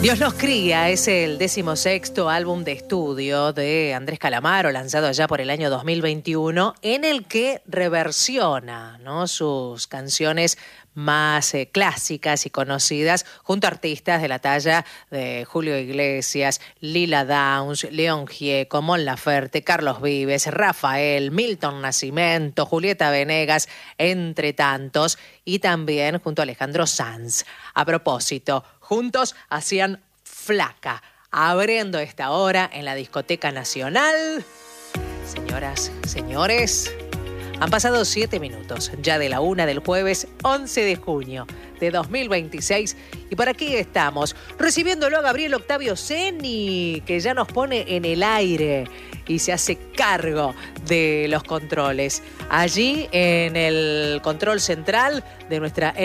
Dios los cría es el 16º álbum de estudio de Andrés Calamaro, lanzado allá por el año 2021, en el que reversiona, ¿no?, sus canciones más clásicas y conocidas junto a artistas de la talla de Julio Iglesias, Lila Downs, León Gieco, Mon Laferte, Carlos Vives, Rafael, Milton Nascimento, Julieta Venegas, entre tantos, y también junto a Alejandro Sanz. A propósito, juntos hacían Flaca, abriendo esta hora en la Discoteca Nacional. Señoras, señores, han pasado 7 minutos ya de la 1 del jueves 11 de junio de 2026 y por aquí estamos recibiéndolo a Gabriel Octavio Ceni, que ya nos pone en el aire y se hace cargo de los controles. Allí en el control central de nuestra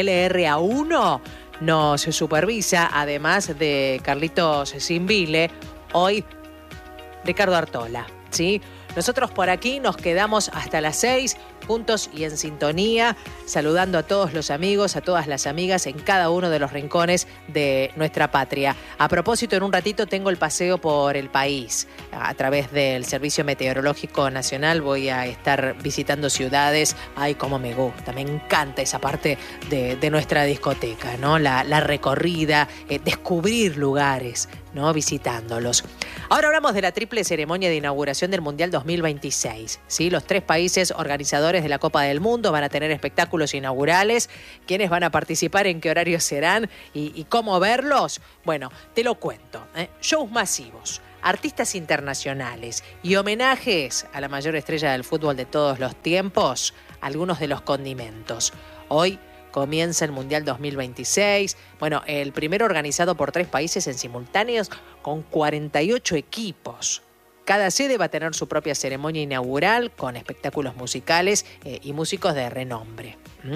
LRA1 nos supervisa, además de Carlitos Zimbile, hoy Ricardo Artola, ¿sí? Nosotros por aquí nos quedamos hasta las 6, juntos y en sintonía, saludando a todos los amigos, a todas las amigas en cada uno de los rincones de nuestra patria. A propósito, en un ratito tengo el paseo por el país. A través del Servicio Meteorológico Nacional voy a estar visitando ciudades. Ay, cómo me gusta, me encanta esa parte de nuestra discoteca, ¿no? La recorrida, descubrir lugares, ¿no?, visitándolos. Ahora hablamos de la triple ceremonia de inauguración del Mundial 2026. ¿Sí? Los 3 países organizadores de la Copa del Mundo van a tener espectáculos inaugurales. ¿Quiénes van a participar? ¿En qué horarios serán? ¿Y cómo verlos? Bueno, te lo cuento. Shows masivos, artistas internacionales y homenajes a la mayor estrella del fútbol de todos los tiempos. Algunos de los condimentos. Hoy comienza el Mundial 2026. Bueno, el primero organizado por 3 países en simultáneos con 48 equipos. Cada sede va a tener su propia ceremonia inaugural con espectáculos musicales y músicos de renombre.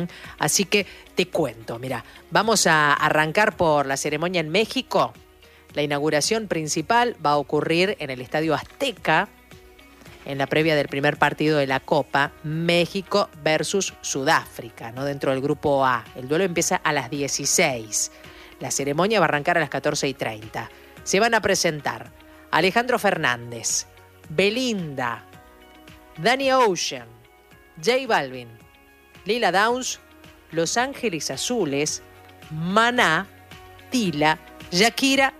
Así que te cuento, mira, vamos a arrancar por la ceremonia en México. La inauguración principal va a ocurrir en el Estadio Azteca, en la previa del primer partido de la Copa, México versus Sudáfrica, ¿no?, dentro del grupo A. El duelo empieza a las 16. La ceremonia va a arrancar a las 14:30. Se van a presentar Alejandro Fernández, Belinda, Danny Ocean, J Balvin, Lila Downs, Los Ángeles Azules, Maná, Tila, Shakira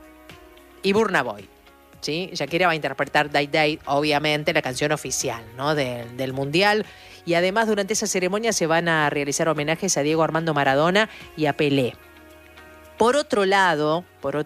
y Burna Boy. ¿Sí? Shakira va a interpretar Day Day, obviamente, la canción oficial, ¿no?, del Mundial. Y además, durante esa ceremonia se van a realizar homenajes a Diego Armando Maradona y a Pelé. Por otro lado,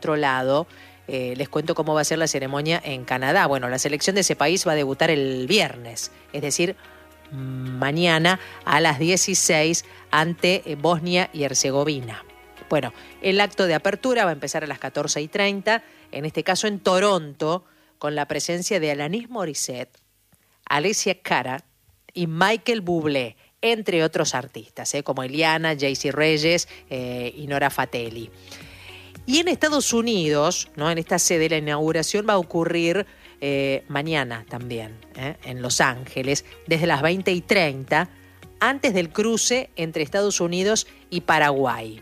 les cuento cómo va a ser la ceremonia en Canadá. Bueno, la selección de ese país va a debutar el viernes, es decir, mañana a las 16 ante Bosnia y Herzegovina. Bueno, el acto de apertura va a empezar a las 14:30, en este caso en Toronto, con la presencia de Alanis Morissette, Alessia Cara y Michael Bublé, entre otros artistas, como Eliana, Jaycee Reyes y Nora Fatelli. Y en Estados Unidos, ¿no?, en esta sede, la inauguración va a ocurrir mañana también, en Los Ángeles, desde las 20:30, antes del cruce entre Estados Unidos y Paraguay.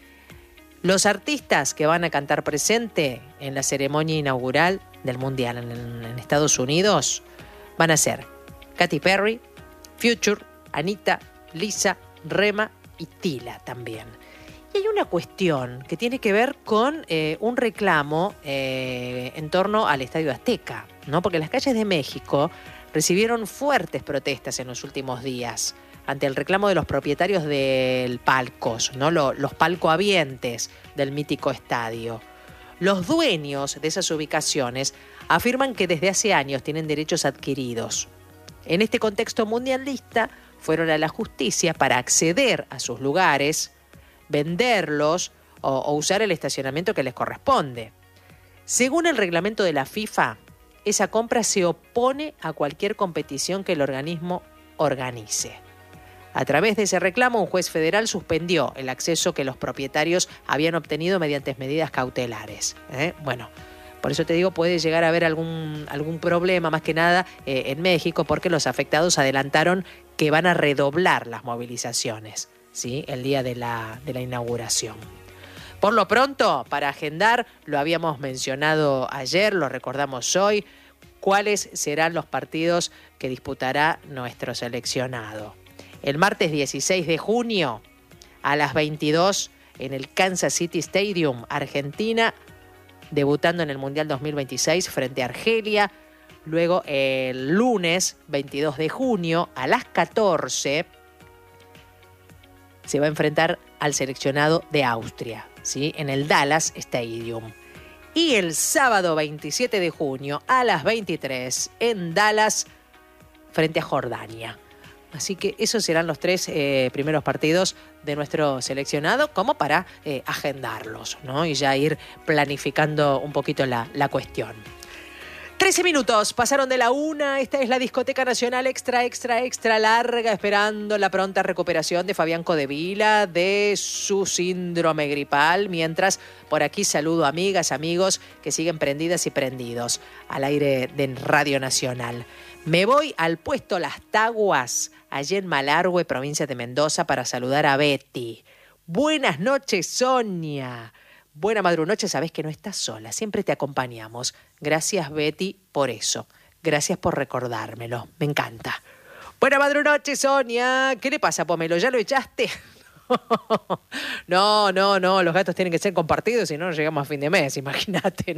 Los artistas que van a cantar presente en la ceremonia inaugural del Mundial en Estados Unidos van a ser Katy Perry, Future, Anita, Lisa, Rema y Tila también. Y hay una cuestión que tiene que ver con un reclamo en torno al Estadio Azteca, ¿no? Porque las calles de México recibieron fuertes protestas en los últimos días ante el reclamo de los propietarios del palcos, ¿no?, los palcohabientes del mítico estadio. Los dueños de esas ubicaciones afirman que desde hace años tienen derechos adquiridos. En este contexto mundialista, fueron a la justicia para acceder a sus lugares, venderlos o usar el estacionamiento que les corresponde. Según el reglamento de la FIFA, esa compra se opone a cualquier competición que el organismo organice. A través de ese reclamo, un juez federal suspendió el acceso que los propietarios habían obtenido mediante medidas cautelares. Bueno, por eso te digo, puede llegar a haber algún problema, más que nada en México, porque los afectados adelantaron que van a redoblar las movilizaciones, ¿sí?, el día de la inauguración. Por lo pronto, para agendar, lo habíamos mencionado ayer, lo recordamos hoy, cuáles serán los partidos que disputará nuestro seleccionado. El martes 16 de junio a las 22 en el Kansas City Stadium, Argentina, debutando en el Mundial 2026 frente a Argelia. Luego el lunes 22 de junio a las 14 se va a enfrentar al seleccionado de Austria, ¿sí? En el Dallas Stadium. Y el sábado 27 de junio a las 23 en Dallas frente a Jordania. Así que esos serán los 3 primeros partidos de nuestro seleccionado como para agendarlos, ¿no? Y ya ir planificando un poquito la cuestión. 13 minutos, pasaron de la 1. Esta es la discoteca nacional extra larga, esperando la pronta recuperación de Fabián Codevila de su síndrome gripal. Mientras, por aquí saludo a amigas, amigos que siguen prendidas y prendidos al aire de Radio Nacional. Me voy al puesto Las Taguas, allí en Malargüe, provincia de Mendoza, para saludar a Betty. Buenas noches, Sonia. Buena madrunoche, sabés que no estás sola, siempre te acompañamos. Gracias, Betty, por eso. Gracias por recordármelo, me encanta. Buena madrunoche, Sonia. ¿Qué le pasa, Pomelo? ¿Ya lo echaste? No, los gatos tienen que ser compartidos, si no llegamos a fin de mes, imagínate.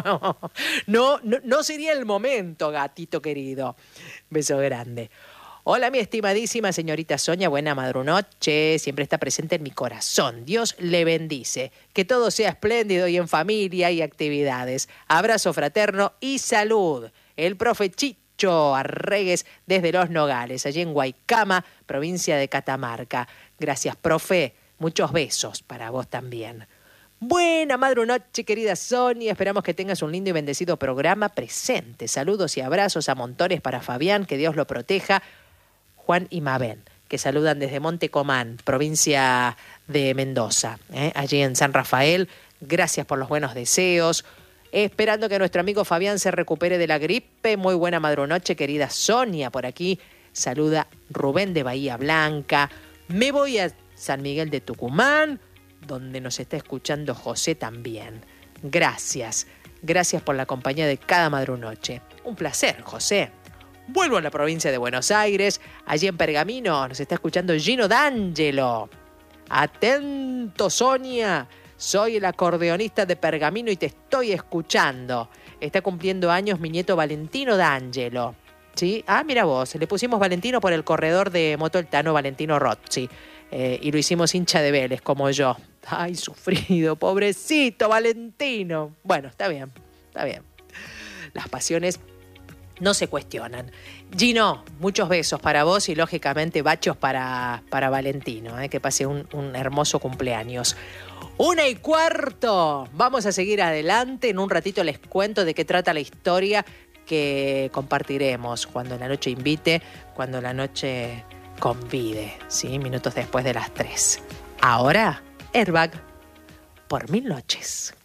No sería el momento, gatito querido. Beso grande. Hola, mi estimadísima señorita Sonia, buena madrunoche, siempre está presente en mi corazón. Dios le bendice, que todo sea espléndido y en familia y actividades. Abrazo fraterno y salud. El profe Chicho Arregues desde Los Nogales, allí en Guaycama, provincia de Catamarca. Gracias, profe. Muchos besos para vos también. Buena madrunoche, querida Sonia. Esperamos que tengas un lindo y bendecido programa presente. Saludos y abrazos a montones para Fabián, que Dios lo proteja. Juan y Mabel, que saludan desde Montecomán, provincia de Mendoza, allí en San Rafael. Gracias por los buenos deseos. Esperando que nuestro amigo Fabián se recupere de la gripe. Muy buena madrunoche, querida Sonia. Por aquí saluda Rubén de Bahía Blanca. Me voy a San Miguel de Tucumán, donde nos está escuchando José también. Gracias por la compañía de cada madrunoche. Un placer, José. Vuelvo a la provincia de Buenos Aires. Allí en Pergamino nos está escuchando Gino D'Angelo. Atento, Sonia. Soy el acordeonista de Pergamino y te estoy escuchando. Está cumpliendo años mi nieto Valentino D'Angelo. ¿Sí? Ah, mira vos. Le pusimos Valentino por el corredor de moto el Tano Valentino Rossi. Y lo hicimos hincha de Vélez, como yo. Ay, sufrido, pobrecito Valentino. Bueno, está bien. Las pasiones no se cuestionan. Gino, muchos besos para vos y lógicamente bachos para Valentino. Que pase un hermoso cumpleaños. 1:15. Vamos a seguir adelante. En un ratito les cuento de qué trata la historia que compartiremos cuando la noche invite, cuando la noche convide, ¿sí? Minutos después de las 3. Ahora, Airbag por 1000 noches.